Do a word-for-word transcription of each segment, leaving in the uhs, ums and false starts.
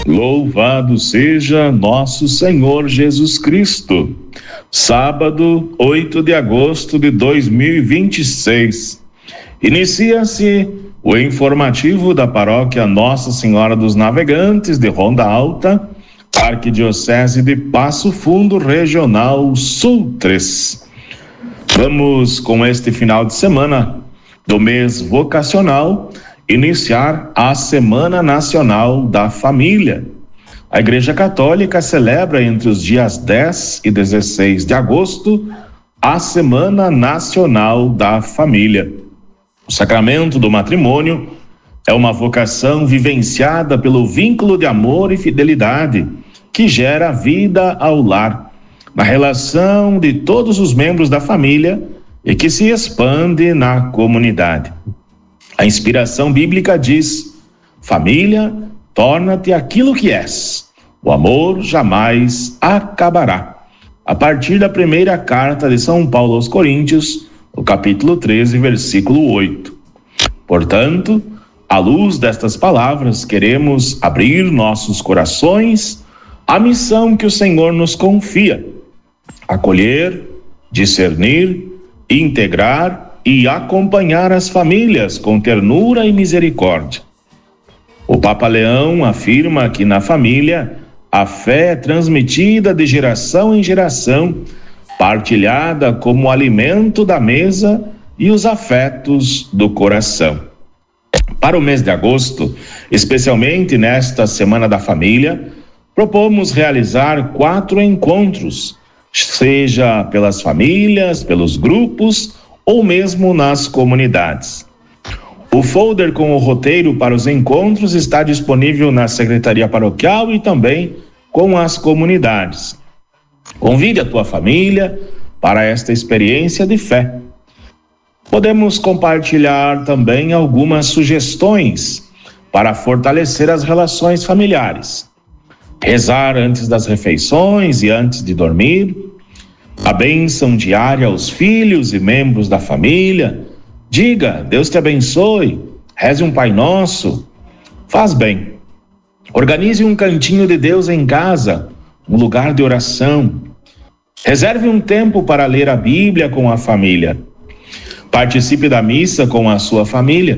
Louvado seja nosso Senhor Jesus Cristo. Sábado, oito de agosto de dois mil e vinte e seis. Inicia-se o informativo da paróquia Nossa Senhora dos Navegantes de Ronda Alta, Arquidiocese de Passo Fundo, Regional Sul três. Vamos, com este final de semana do mês vocacional, iniciar a Semana Nacional da Família. A Igreja Católica celebra entre os dias dez e dezesseis de agosto a Semana Nacional da Família. O sacramento do matrimônio é uma vocação vivenciada pelo vínculo de amor e fidelidade que gera vida ao lar, na relação de todos os membros da família e que se expande na comunidade. A inspiração bíblica diz: família, torna-te aquilo que és. O amor jamais acabará. A partir da primeira carta de São Paulo aos Coríntios, no capítulo treze, versículo oito. Portanto, à luz destas palavras, queremos abrir nossos corações à missão que o Senhor nos confia: acolher, discernir, integrar e acompanhar as famílias com ternura e misericórdia. O Papa Leão afirma que na família a fé é transmitida de geração em geração, partilhada como alimento da mesa e os afetos do coração. Para o mês de agosto, especialmente nesta Semana da Família, propomos realizar quatro encontros, seja pelas famílias, pelos grupos ou mesmo nas comunidades. O folder com o roteiro para os encontros está disponível na Secretaria Paroquial e também com as comunidades. Convide a tua família para esta experiência de fé. Podemos compartilhar também algumas sugestões para fortalecer as relações familiares. Rezar antes das refeições e antes de dormir, a bênção diária aos filhos e membros da família. Diga: Deus te abençoe, reze um Pai Nosso. Faz bem. Organize um cantinho de Deus em casa, um lugar de oração. Reserve um tempo para ler a Bíblia com a família. Participe da missa com a sua família.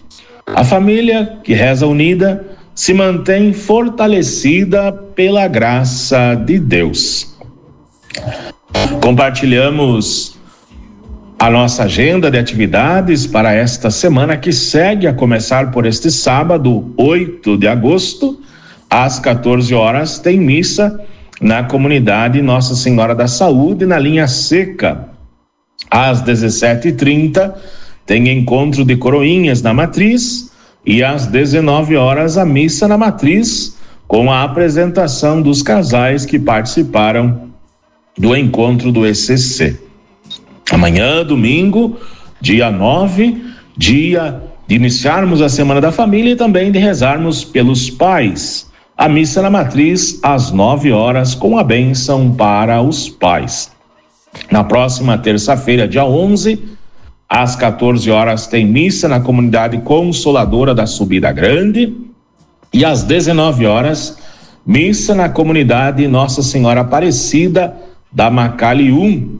A família que reza unida se mantém fortalecida pela graça de Deus. Compartilhamos a nossa agenda de atividades para esta semana, que segue a começar por este sábado, oito de agosto, às quatorze horas, tem missa na comunidade Nossa Senhora da Saúde, na linha seca. Às dezessete e trinta, tem encontro de coroinhas na matriz, e às dezenove horas, a missa na matriz, com a apresentação dos casais que participaram do encontro do E C C. Amanhã, domingo, dia nove, dia de iniciarmos a Semana da Família e também de rezarmos pelos pais. A missa na matriz às nove horas, com a bênção para os pais. Na próxima terça-feira, dia onze, às quatorze horas, tem missa na comunidade Consoladora da Subida Grande, e às dezenove horas, missa na comunidade Nossa Senhora Aparecida da Macali um,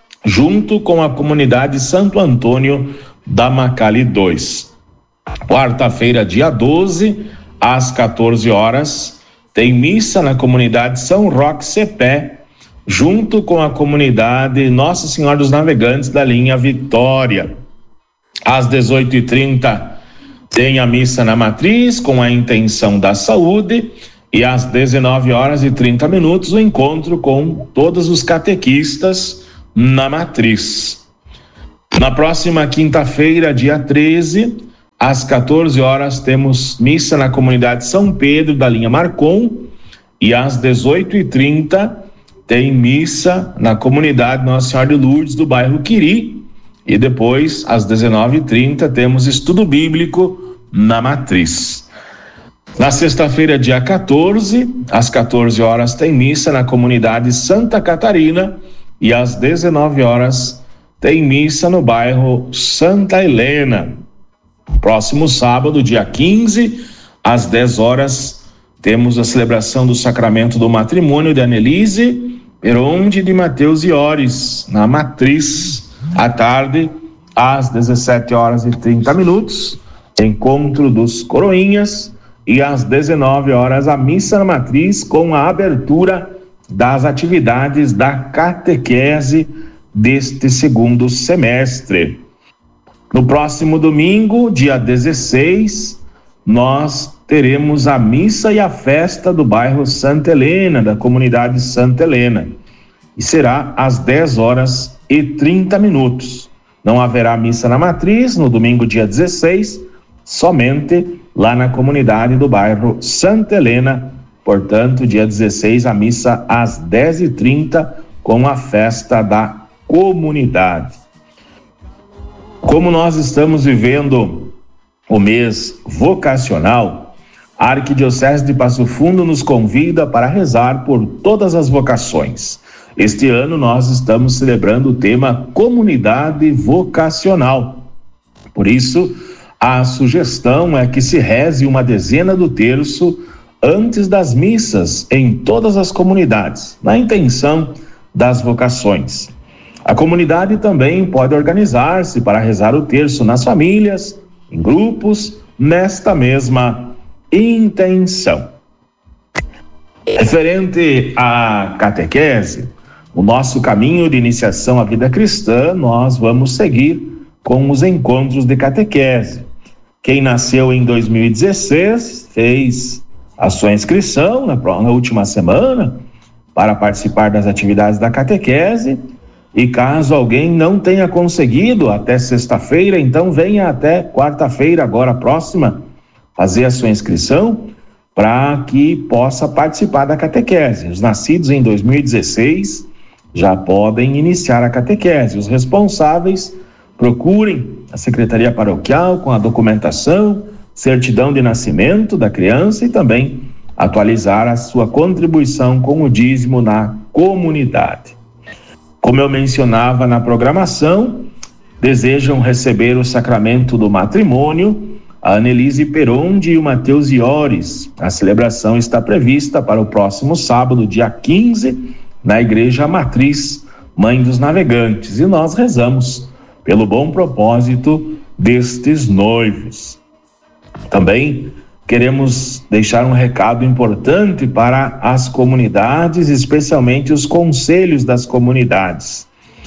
junto com a comunidade Santo Antônio da Macali dois. Quarta-feira, dia doze, às quatorze horas, tem missa na comunidade São Roque Cepé, junto com a comunidade Nossa Senhora dos Navegantes da linha Vitória. Às dezoito e trinta, tem a missa na matriz com a intenção da saúde, e às dezenove horas e trinta minutos, o encontro com todos os catequistas na matriz. Na próxima quinta-feira, dia treze, às quatorze horas, temos missa na comunidade São Pedro da linha Marcon, e às dezoito e trinta tem missa na comunidade Nossa Senhora de Lourdes do bairro Quiri, e depois, às dezenove e trinta, temos estudo bíblico na matriz. Na sexta-feira, dia quatorze, às quatorze horas, tem missa na comunidade Santa Catarina, e às dezenove horas tem missa no bairro Santa Helena. Próximo sábado, dia quinze, às dez horas, temos a celebração do sacramento do matrimônio de Annelise Peronde de Mateus Iores, na Matriz. À tarde, às dezessete horas e trinta minutos, encontro dos coroinhas, e às dezenove horas a missa na Matriz com a abertura das atividades da catequese deste segundo semestre. No próximo domingo, dia dezesseis, nós teremos a missa e a festa do bairro Santa Helena, da comunidade Santa Helena, e será às dez horas e trinta minutos. Não haverá missa na Matriz no domingo, dia dezesseis, somente lá na comunidade do bairro Santa Helena. Portanto, dia dezesseis, a missa às dez e trinta, com a festa da comunidade. Como nós estamos vivendo o mês vocacional, a Arquidiocese de Passo Fundo nos convida para rezar por todas as vocações. Este ano nós estamos celebrando o tema Comunidade Vocacional. Por isso, a sugestão é que se reze uma dezena do terço antes das missas em todas as comunidades, na intenção das vocações. A comunidade também pode organizar-se para rezar o terço nas famílias, em grupos, nesta mesma intenção. Referente à catequese, o nosso caminho de iniciação à vida cristã, nós vamos seguir com os encontros de catequese. Quem nasceu em dois mil e dezesseis fez a sua inscrição na, na última semana para participar das atividades da catequese, e caso alguém não tenha conseguido até sexta-feira, então venha até quarta-feira, agora próxima, fazer a sua inscrição para que possa participar da catequese. Os nascidos em dois mil e dezesseis já podem iniciar a catequese. Os responsáveis procurem a Secretaria Paroquial com a documentação, certidão de nascimento da criança e também atualizar a sua contribuição com o dízimo na comunidade. Como eu mencionava na programação, desejam receber o sacramento do matrimônio a Annelise Peronde e o Mateus Iores. A celebração está prevista para o próximo sábado, dia quinze, na Igreja Matriz, Mãe dos Navegantes, e nós rezamos pelo bom propósito destes noivos. Também queremos deixar um recado importante para as comunidades, especialmente os conselhos das comunidades.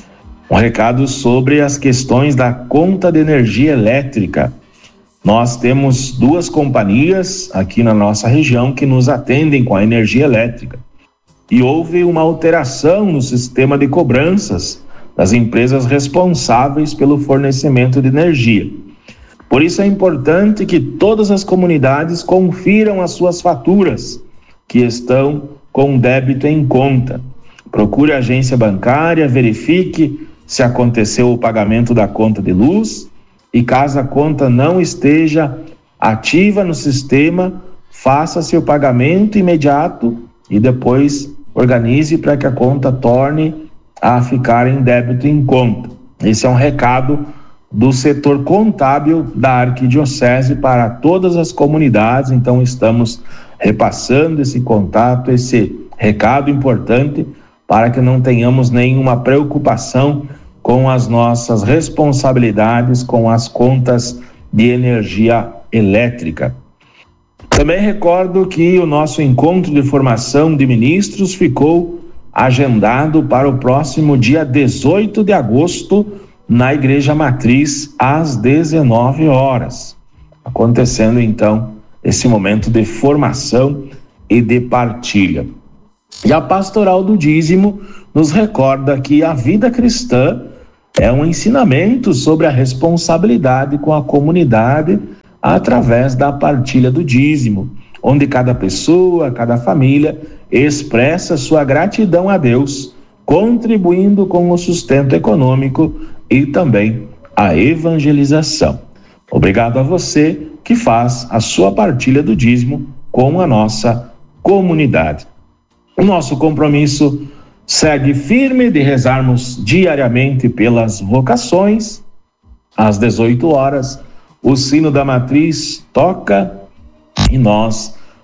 Um recado sobre as questões da conta de energia elétrica. Nós temos duas companhias aqui na nossa região que nos atendem com a energia elétrica. E houve uma alteração no sistema de cobranças das empresas responsáveis pelo fornecimento de energia. Por isso é importante que todas as comunidades confiram as suas faturas, que estão com débito em conta. Procure a agência bancária, verifique se aconteceu o pagamento da conta de luz, e caso a conta não esteja ativa no sistema, faça-se o pagamento imediato e depois organize para que a conta torne a ficar em débito em conta. Esse é um recado do setor contábil da Arquidiocese para todas as comunidades. Então estamos repassando esse contato, esse recado importante, para que não tenhamos nenhuma preocupação com as nossas responsabilidades com as contas de energia elétrica. Também recordo que o nosso encontro de formação de ministros ficou agendado para o próximo dia dezoito de agosto, na Igreja Matriz, às dezenove horas, acontecendo então esse momento de formação e de partilha. E a pastoral do dízimo nos recorda que a vida cristã é um ensinamento sobre a responsabilidade com a comunidade através da partilha do dízimo, onde cada pessoa, cada família expressa sua gratidão a Deus, contribuindo com o sustento econômico e também a evangelização. Obrigado a você que faz a sua partilha do dízimo com a nossa comunidade. O nosso compromisso segue firme de rezarmos diariamente pelas vocações. Às dezoito horas, o sino da matriz toca e nós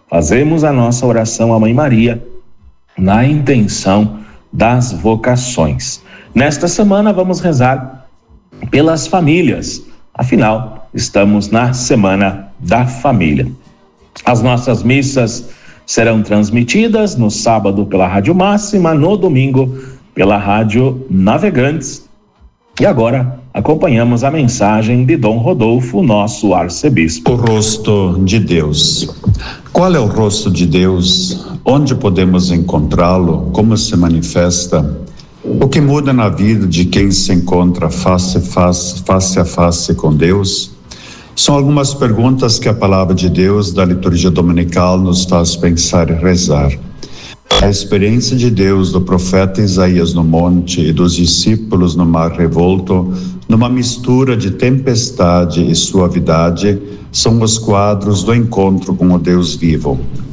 fazemos a nossa oração à Mãe Maria na intenção das vocações. Nesta semana vamos rezar pelas famílias, afinal, estamos na Semana da Família. As nossas missas serão transmitidas no sábado pela Rádio Máxima, no domingo pela Rádio Navegantes. E agora acompanhamos a mensagem de Dom Rodolfo, nosso arcebispo. O rosto de Deus. Qual é o rosto de Deus? Onde podemos encontrá-lo? Como se manifesta? O que muda na vida de quem se encontra face, face, face a face com Deus? São algumas perguntas que a palavra de Deus da liturgia dominical nos faz pensar e rezar. A experiência de Deus do profeta Isaías no monte e dos discípulos no mar revolto, numa mistura de tempestade e suavidade, são os quadros do encontro com o Deus vivo.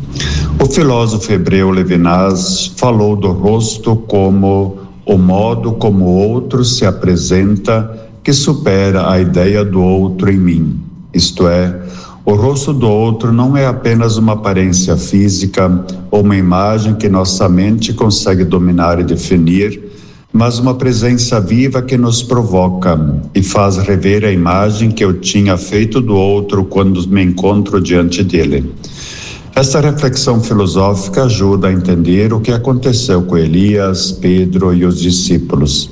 O filósofo hebreu Levinas falou do rosto como o modo como o outro se apresenta, que supera a ideia do outro em mim. Isto é, o rosto do outro não é apenas uma aparência física ou uma imagem que nossa mente consegue dominar e definir, mas uma presença viva que nos provoca e faz rever a imagem que eu tinha feito do outro quando me encontro diante dele. Esta reflexão filosófica ajuda a entender o que aconteceu com Elias, Pedro e os discípulos.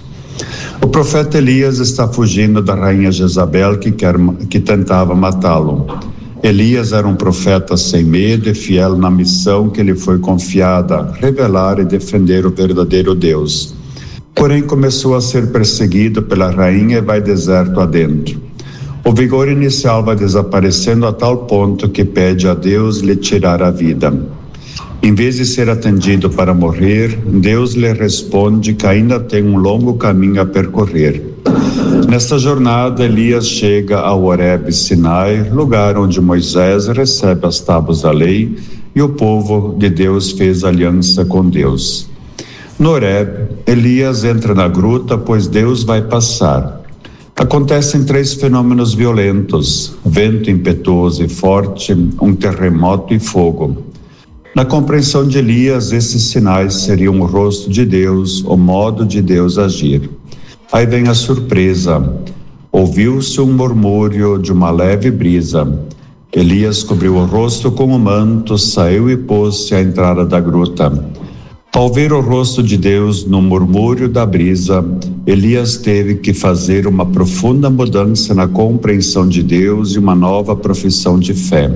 O profeta Elias está fugindo da rainha Jezabel que, quer, que tentava matá-lo. Elias era um profeta sem medo e fiel na missão que lhe foi confiada, revelar e defender o verdadeiro Deus. Porém, começou a ser perseguido pela rainha e vai deserto adentro. O vigor inicial vai desaparecendo a tal ponto que pede a Deus lhe tirar a vida. Em vez de ser atendido para morrer, Deus lhe responde que ainda tem um longo caminho a percorrer. Nesta jornada, Elias chega ao Horebe Sinai, lugar onde Moisés recebe as tábuas da lei e o povo de Deus fez aliança com Deus. No Horebe, Elias entra na gruta, pois Deus vai passar. Acontecem três fenômenos violentos: vento impetuoso e forte, um terremoto e fogo. Na compreensão de Elias, esses sinais seriam o rosto de Deus, o modo de Deus agir. Aí vem a surpresa. Ouviu-se um murmúrio de uma leve brisa. Elias cobriu o rosto com o manto, saiu e pôs-se à entrada da gruta. Ao ver o rosto de Deus no murmúrio da brisa, Elias teve que fazer uma profunda mudança na compreensão de Deus e uma nova profissão de fé.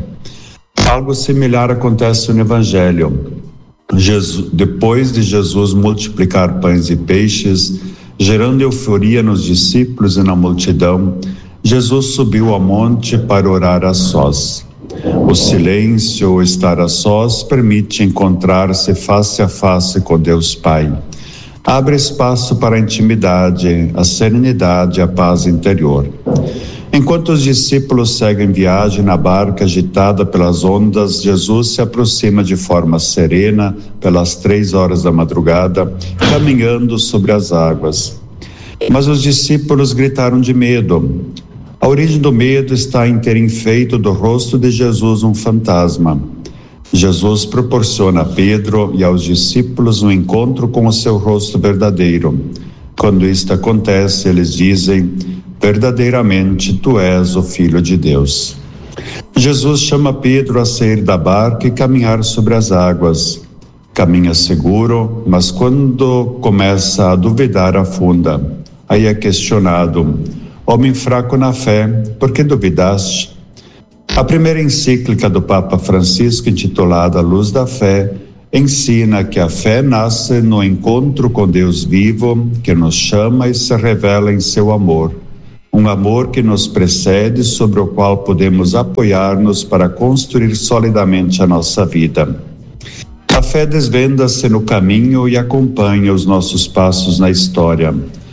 Algo similar acontece no Evangelho. Jesus, depois de Jesus multiplicar pães e peixes, gerando euforia nos discípulos e na multidão, Jesus subiu ao monte para orar a sós. O silêncio ou estar a sós permite encontrar-se face a face com Deus Pai. Abre espaço para a intimidade, a serenidade e a paz interior. Enquanto os discípulos seguem viagem na barca agitada pelas ondas, Jesus se aproxima de forma serena pelas três horas da madrugada, caminhando sobre as águas. Mas os discípulos gritaram de medo. A origem do medo está em terem feito do rosto de Jesus um fantasma. Jesus proporciona a Pedro e aos discípulos um encontro com o seu rosto verdadeiro. Quando isto acontece, eles dizem: verdadeiramente tu és o Filho de Deus. Jesus chama Pedro a sair da barca e caminhar sobre as águas. Caminha seguro, mas quando começa a duvidar, afunda. Aí é questionado: homem fraco na fé, por que duvidaste? A primeira encíclica do Papa Francisco, intitulada Luz da Fé, ensina que a fé nasce no encontro com Deus vivo, que nos chama e se revela em seu amor. Um amor que nos precede, sobre o qual podemos apoiar-nos para construir solidamente a nossa vida. A fé desvenda-se no caminho e acompanha os nossos passos na história.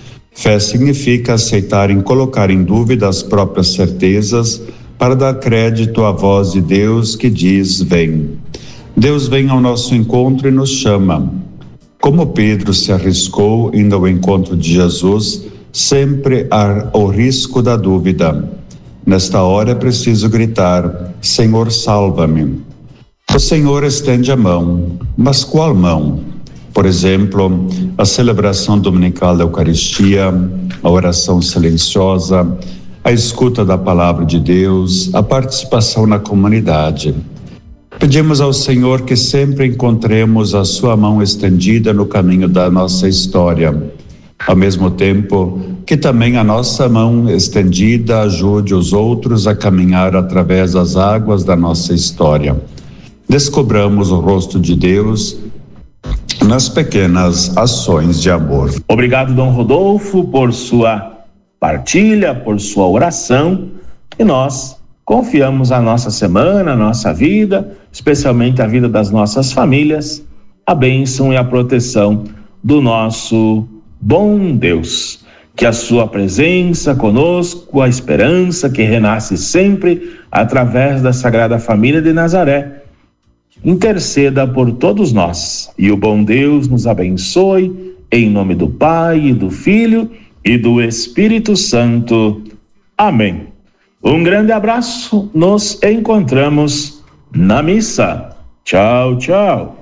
Fé significa aceitar e colocar em dúvida as próprias certezas para dar crédito à voz de Deus que diz: vem. Deus vem ao nosso encontro e nos chama. Como Pedro se arriscou indo ao encontro de Jesus, sempre há o risco da dúvida. Nesta hora é preciso gritar: Senhor, salva-me. O Senhor estende a mão, mas qual mão? Por exemplo, a celebração dominical da Eucaristia, a oração silenciosa, a escuta da palavra de Deus, a participação na comunidade. Pedimos ao Senhor que sempre encontremos a sua mão estendida no caminho da nossa história. Ao mesmo tempo, que também a nossa mão estendida ajude os outros a caminhar através das águas da nossa história. Descobramos o rosto de Deus nas pequenas ações de amor. Obrigado, Dom Rodolfo, por sua partilha, por sua oração, e nós confiamos a nossa semana, a nossa vida, especialmente a vida das nossas famílias, a bênção e a proteção do nosso bom Deus. Que a sua presença conosco, a esperança que renasce sempre através da Sagrada Família de Nazaré, interceda por todos nós. E o bom Deus nos abençoe, em nome do Pai, e do Filho e do Espírito Santo. Amém. Um grande abraço, nos encontramos na missa. Tchau, tchau.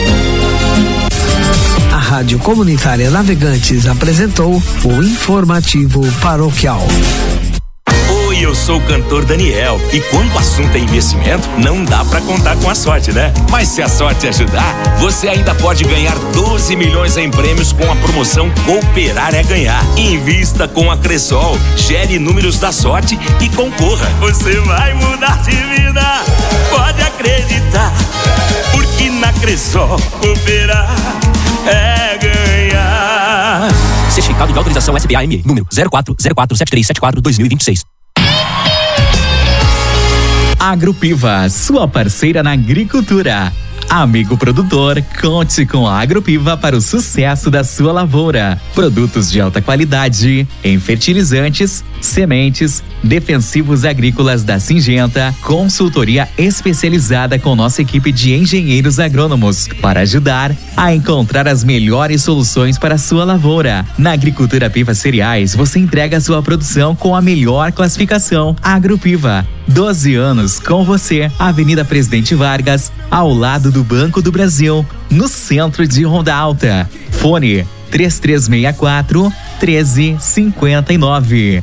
A Rádio Comunitária Navegantes apresentou o Informativo Paroquial. Oi, eu sou o cantor Daniel, e quando o assunto é investimento, não dá pra contar com a sorte, né? Mas se a sorte ajudar, você ainda pode ganhar doze milhões em prêmios com a promoção Cooperar é Ganhar. Invista com a Cressol, gere números da sorte e concorra. Você vai mudar de vida, pode acreditar, porque na Cressol cooperar é ganhar. Certificado de autorização S B A M E, número zero quatro zero quatro sete três sete quatro dois mil e vinte e seis. Agropiva, sua parceira na agricultura. Amigo produtor, conte com a Agropiva para o sucesso da sua lavoura. Produtos de alta qualidade em fertilizantes, sementes, defensivos agrícolas da Singenta, consultoria especializada com nossa equipe de engenheiros agrônomos para ajudar a encontrar as melhores soluções para a sua lavoura. Na Agricultura Piva Cereais, você entrega a sua produção com a melhor classificação. Agropiva, doze anos com você. Avenida Presidente Vargas, ao lado do Banco do Brasil, no centro de Ronda Alta. Fone três três seis quatro, um três cinco nove.